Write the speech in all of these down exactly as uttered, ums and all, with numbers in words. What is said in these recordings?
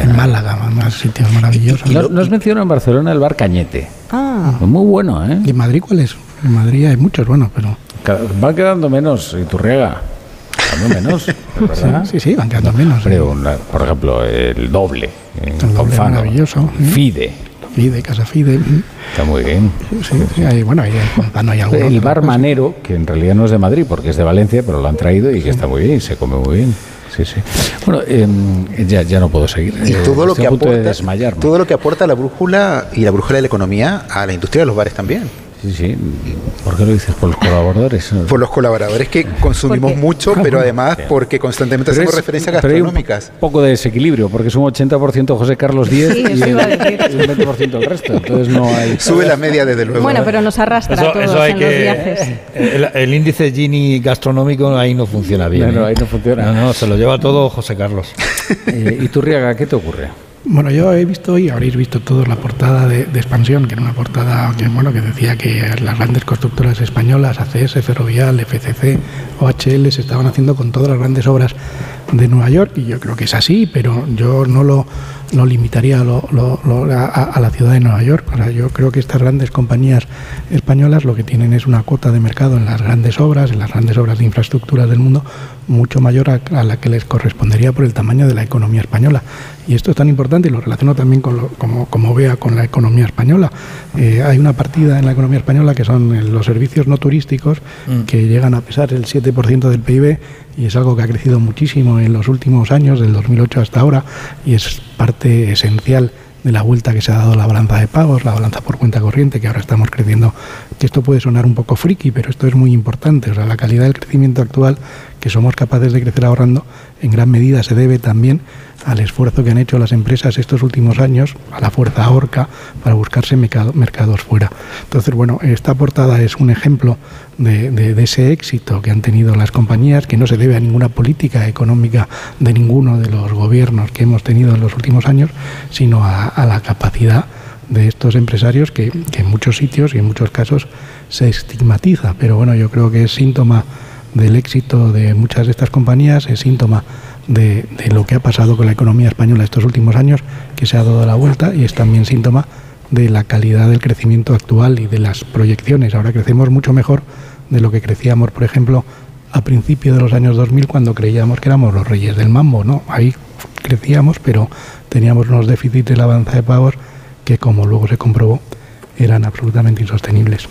En Málaga, más sitios maravillosos. No, nos mencionó en Barcelona el bar Cañete. Ah. Muy bueno, ¿eh? ¿Y en Madrid cuál es? En Madrid hay muchos buenos, pero... Van quedando menos, Iturriaga. Quedando menos, ¿verdad? Sí, sí, van quedando menos. Pero, una, por ejemplo, el doble. El doble maravilloso. Fide. Fide, Casa Fide. Está muy bien. Sí, sí, hay, bueno, hay, hay algo. El bar Manero, que en realidad no es de Madrid porque es de Valencia, pero lo han traído y que está muy bien, se come muy bien. Sí, sí. Bueno, eh, ya, ya no puedo seguir. Y todo, eh, lo que aporta, todo lo que aporta la brújula y la brújula de la economía a la industria de los bares también. Sí, sí. ¿Por qué lo dices? ¿Por los colaboradores? Por los colaboradores que consumimos mucho, pero además porque constantemente pero hacemos es, referencias gastronómicas. Pero hay un poco de desequilibrio, porque es un ochenta por ciento José Carlos Díez sí, y el, el veinte por ciento el resto. Entonces no hay... Sube la media desde luego. Bueno, pero nos arrastra eso, a todos eso hay en que, los viajes. El, el índice Gini gastronómico ahí no funciona bien. No, no, ¿eh? ahí no funciona. No, no, se lo lleva todo José Carlos. Eh, Iturriaga, ¿qué te ocurre? Bueno, yo he visto y habréis visto todos la portada de, de Expansión, que era una portada que, bueno, que decía que las grandes constructoras españolas, A C S, Ferrovial, F C C, O H L, se estaban haciendo con todas las grandes obras de Nueva York, y yo creo que es así, pero yo no lo, lo limitaría a, lo, lo, lo, a, a la ciudad de Nueva York. O sea, yo creo que estas grandes compañías españolas lo que tienen es una cuota de mercado en las grandes obras, en las grandes obras de infraestructuras del mundo, mucho mayor a, a la que les correspondería por el tamaño de la economía española. Y esto es tan importante, y lo relaciono también con lo, como, como vea con la economía española. Eh, hay una partida en la economía española que son los servicios no turísticos, mm. que llegan a pesar el siete por ciento del P I B, y es algo que ha crecido muchísimo en los últimos años, del dos mil ocho hasta ahora, y es parte esencial de la vuelta que se ha dado a la balanza de pagos, la balanza por cuenta corriente, que ahora estamos creciendo, que esto puede sonar un poco friki, pero esto es muy importante. O sea, la calidad del crecimiento actual, que somos capaces de crecer ahorrando, en gran medida se debe también al esfuerzo que han hecho las empresas estos últimos años, a la fuerza ahorca, para buscarse mercado, mercados fuera. Entonces, bueno, esta portada es un ejemplo de, de, de ese éxito que han tenido las compañías, que no se debe a ninguna política económica de ninguno de los gobiernos que hemos tenido en los últimos años, sino a, a la capacidad de estos empresarios que, que en muchos sitios y en muchos casos se estigmatiza. Pero bueno, yo creo que es síntoma del éxito de muchas de estas compañías, es síntoma de, de lo que ha pasado con la economía española estos últimos años, que se ha dado la vuelta, y es también síntoma de la calidad del crecimiento actual y de las proyecciones. Ahora crecemos mucho mejor de lo que crecíamos, por ejemplo, a principios de los años dos mil, cuando creíamos que éramos los reyes del mambo, ¿no? Ahí crecíamos, pero teníamos unos déficits de la balanza de pagos que, como luego se comprobó, eran absolutamente insostenibles.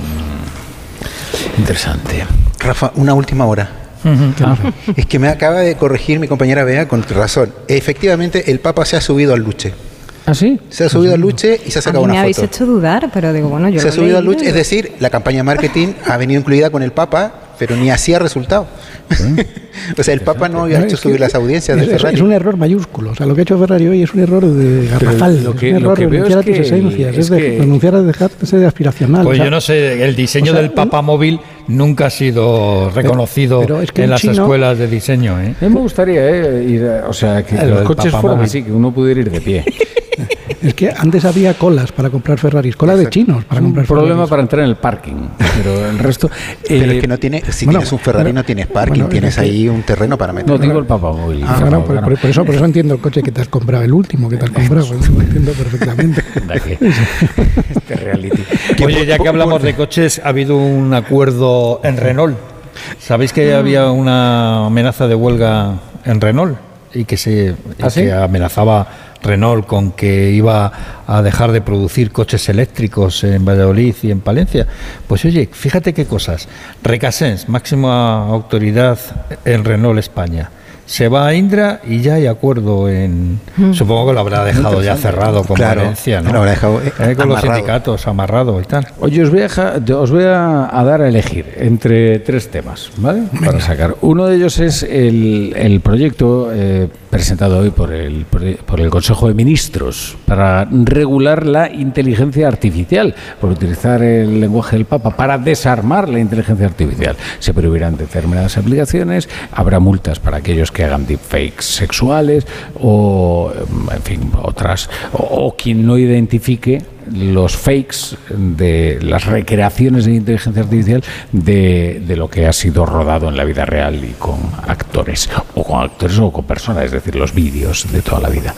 Interesante. Rafa, una última hora. Uh-huh. Ah. Es que me acaba de corregir mi compañera Bea con razón. Efectivamente, el Papa se ha subido al Luche. ¿Ah, sí? Se ha subido al Luche y se ha sacado una foto. Me habéis hecho dudar, pero digo, bueno, yo Se ha subido al Luche, es decir, la campaña marketing ha venido incluida con el Papa, pero ni así ha resultado. ¿Sí? O sea, el Papa no había hecho subir las audiencias es, de Ferrari. Es un error mayúsculo. O sea, lo que ha hecho Ferrari hoy es un error de garrafal. Lo que, es un lo error que de renunciar a tus es que, esencias. es es de que... renunciar a dejarse de aspiracional. Pues o sea, yo no sé, el diseño o sea, del Papa móvil nunca ha sido reconocido pero, pero es que en las chino, escuelas de diseño. ¿eh? A mí me gustaría eh, ir, a, o sea, que, que los coches fueran móvil. Así, que uno pudiera ir de pie. Es que antes había colas para comprar Ferraris, colas de chinos para es comprar un problema Ferraris. para entrar en el parking, pero el resto... Pero eh, es que no tiene, si bueno, tienes un Ferrari bueno, no tienes parking, bueno, tienes es que, ahí un terreno para meter. No, digo el Papa móvil. Ah, bueno, por, por, por, eso, por eso entiendo el coche que te has comprado, el último que te has comprado, lo entiendo perfectamente. Este reality. Oye, ya que hablamos de coches, ha habido un acuerdo en Renault. ¿Sabéis que había una amenaza de huelga en Renault? Y que se ¿Ah, y sí? que amenazaba Renault con que iba a dejar de producir coches eléctricos en Valladolid y en Palencia. Pues oye, fíjate qué cosas. Recasens, máxima autoridad en Renault España, se va a Indra y ya hay acuerdo en... Mm. Supongo que lo habrá dejado ya cerrado con claro, Valencia, ¿no? Lo habrá dejado eh, eh, con amarrado. los sindicatos, amarrado y tal. Oye, os voy a, os voy a, a dar a elegir entre tres temas, ¿vale? Venga. Para sacar. Uno de ellos es el, el proyecto eh, presentado hoy por el, por el Consejo de Ministros para regular la inteligencia artificial, por utilizar el lenguaje del Papa, para desarmar la inteligencia artificial. Se prohibirán determinadas aplicaciones, habrá multas para aquellos que hagan deepfakes sexuales o, en fin, otras, o, o quien no identifique los fakes de las recreaciones de inteligencia artificial de, de lo que ha sido rodado en la vida real y con actores, o con actores o con personas, es decir, los vídeos de toda la vida.